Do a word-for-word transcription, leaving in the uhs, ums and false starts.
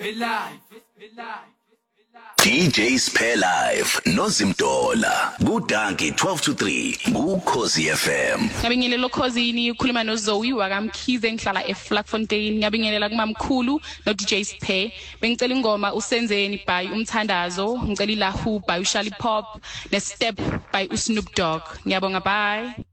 D J Spare Live noZimdola kuDanki twelve to three kuKhosi F M. Ngabingelela Khosini ukhuluma noZoe wakamkhize ngihlala eFlakfontein. Ngabingelela kumamkhulu no D J Spare. Bengicela ingoma usenzeni by umthandazo, ngicela iLahu by uShali Pop, neStep by uSnoop Dogg. Ngiyabonga, bye.